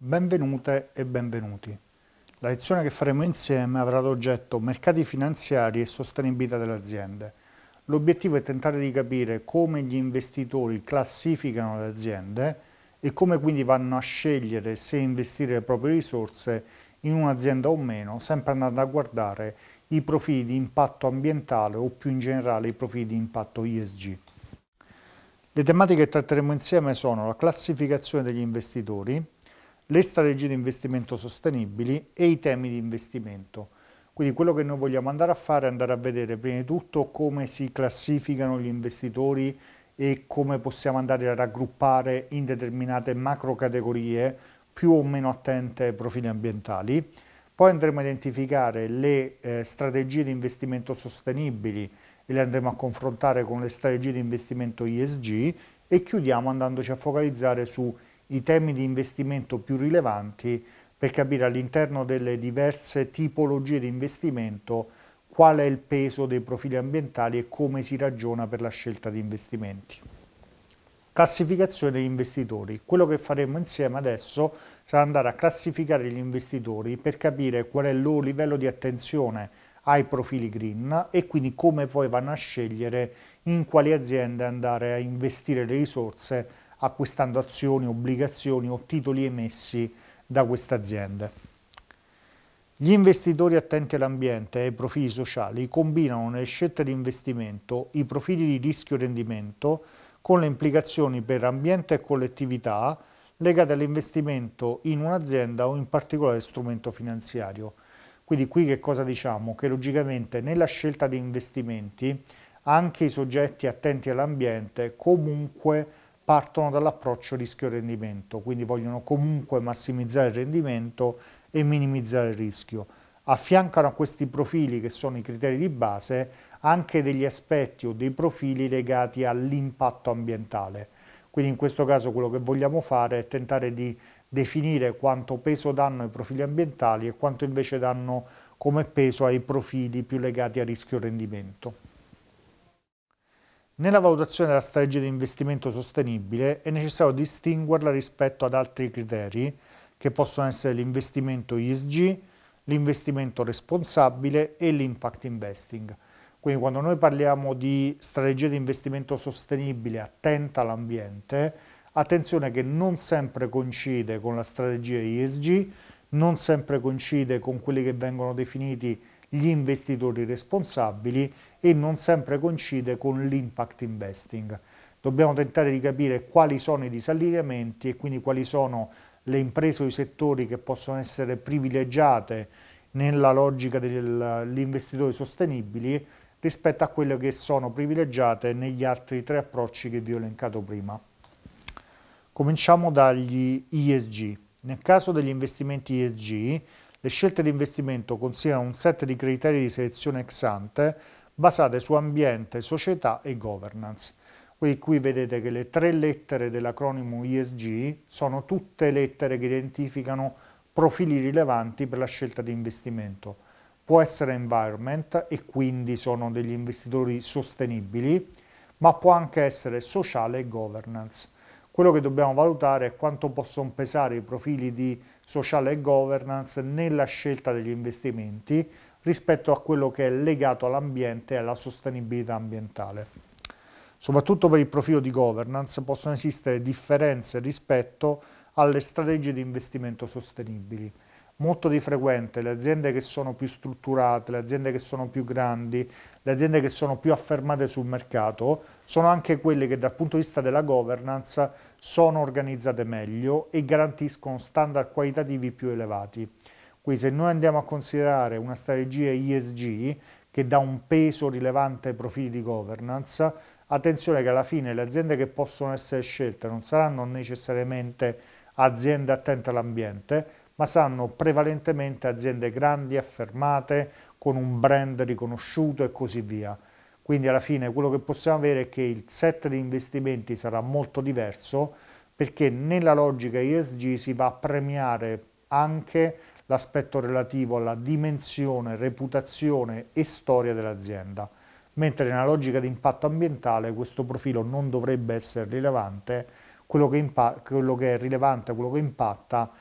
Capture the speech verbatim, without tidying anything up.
Benvenute e benvenuti. La lezione che faremo insieme avrà ad oggetto mercati finanziari e sostenibilità delle aziende. L'obiettivo è tentare di capire come gli investitori classificano le aziende e come quindi vanno a scegliere se investire le proprie risorse in un'azienda o meno, sempre andando a guardare i profili di impatto ambientale o più in generale i profili di impatto E S G. Le tematiche che tratteremo insieme sono la classificazione degli investitori, le strategie di investimento sostenibili e i temi di investimento. Quindi quello che noi vogliamo andare a fare è andare a vedere prima di tutto come si classificano gli investitori e come possiamo andare a raggruppare in determinate macro categorie più o meno attente ai profili ambientali. Poi andremo a identificare le eh, strategie di investimento sostenibili e le andremo a confrontare con le strategie di investimento E S G e chiudiamo andandoci a focalizzare su i temi di investimento più rilevanti per capire all'interno delle diverse tipologie di investimento qual è il peso dei profili ambientali e come si ragiona per la scelta di investimenti. Classificazione degli investitori. Quello che faremo insieme adesso sarà andare a classificare gli investitori per capire qual è il loro livello di attenzione ai profili green e quindi come poi vanno a scegliere in quali aziende andare a investire le risorse acquistando azioni, obbligazioni o titoli emessi da queste aziende. Gli investitori attenti all'ambiente e ai profili sociali combinano nelle scelte di investimento i profili di rischio-rendimento con le implicazioni per ambiente e collettività legate all'investimento in un'azienda o in particolare strumento finanziario. Quindi qui che cosa diciamo? Che logicamente nella scelta di investimenti anche i soggetti attenti all'ambiente comunque partono dall'approccio rischio-rendimento, quindi vogliono comunque massimizzare il rendimento e minimizzare il rischio. Affiancano a questi profili, che sono i criteri di base, anche degli aspetti o dei profili legati all'impatto ambientale. Quindi in questo caso quello che vogliamo fare è tentare di definire quanto peso danno ai profili ambientali e quanto invece danno come peso ai profili più legati a rischio-rendimento. Nella valutazione della strategia di investimento sostenibile è necessario distinguerla rispetto ad altri criteri che possono essere l'investimento E S G, l'investimento responsabile e l'impact investing. Quindi quando noi parliamo di strategia di investimento sostenibile attenta all'ambiente, attenzione che non sempre coincide con la strategia E S G, non sempre coincide con quelli che vengono definiti gli investitori responsabili e non sempre coincide con l'impact investing. Dobbiamo tentare di capire quali sono i disallineamenti e quindi quali sono le imprese o i settori che possono essere privilegiate nella logica degli investitori sostenibili rispetto a quelle che sono privilegiate negli altri tre approcci che vi ho elencato prima. Cominciamo dagli E S G. Nel caso degli investimenti E S G, le scelte di investimento considerano un set di criteri di selezione ex ante basate su ambiente, società e governance. Quindi qui vedete che le tre lettere dell'acronimo E S G sono tutte lettere che identificano profili rilevanti per la scelta di investimento. Può essere environment e quindi sono degli investitori sostenibili, ma può anche essere sociale e governance. Quello che dobbiamo valutare è quanto possono pesare i profili di sociale e governance nella scelta degli investimenti rispetto a quello che è legato all'ambiente e alla sostenibilità ambientale. Soprattutto per il profilo di governance possono esistere differenze rispetto alle strategie di investimento sostenibili. Molto di frequente le aziende che sono più strutturate, le aziende che sono più grandi, le aziende che sono più affermate sul mercato, sono anche quelle che dal punto di vista della governance sono organizzate meglio e garantiscono standard qualitativi più elevati. Quindi se noi andiamo a considerare una strategia E S G che dà un peso rilevante ai profili di governance, attenzione che alla fine le aziende che possono essere scelte non saranno necessariamente aziende attente all'ambiente, ma saranno prevalentemente aziende grandi, affermate, con un brand riconosciuto e così via. Quindi alla fine quello che possiamo avere è che il set di investimenti sarà molto diverso perché nella logica E S G si va a premiare anche l'aspetto relativo alla dimensione, reputazione e storia dell'azienda, mentre nella logica di impatto ambientale questo profilo non dovrebbe essere rilevante, quello che, impa- quello che è rilevante, quello che impatta